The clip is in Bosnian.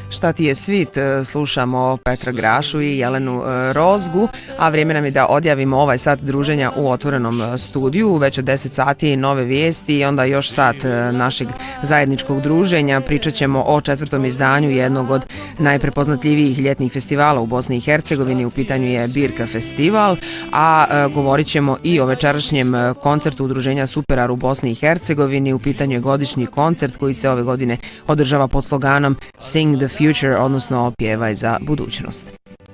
Šta ti je svit? Slušamo Petra Grašu i Jelenu Rozgu, a vrijeme nam je da odjavimo ovaj sat druženja u otvorenom studiju. Već od 10 sati nove vijesti i onda još sat našeg zajedničkog druženja. Pričat ćemo o 4. izdanju jednog od najprepoznatljivijih ljetnih festivala u Bosni i Hercegovini. U pitanju je Birka festival, a govorit ćemo i o večerašnjem koncertu udruženja Superar u Bosni i Hercegovini. U pitanju je godišnji koncert koji se ove godine održava pod sloganom Sing the Future, odnosno Pjevaj za budućnost.